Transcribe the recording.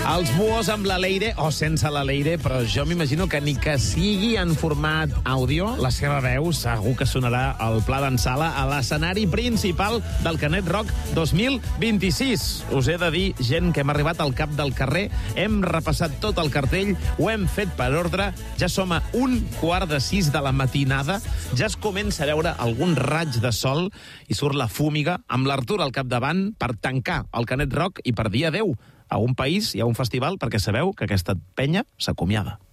Els Buhos amb la Leire, o sense la Leire, però jo m'imagino que ni que sigui en format àudio, la seva veu segur que sonarà al Pla d'en Sala a l'escenari principal del Canet Rock 2026. Us he de dir, gent que hem arribat al cap del carrer, hem repassat tot el cartell, ho hem fet per ordre, ja som a 5:45 de la matinada, ja es comença a veure algun raig de sol i surt la fúmiga amb l'Artur al capdavant per tancar el Canet Rock i per dir adeu a un país i a un festival, perquè sabeu que aquesta penya s'acomiada.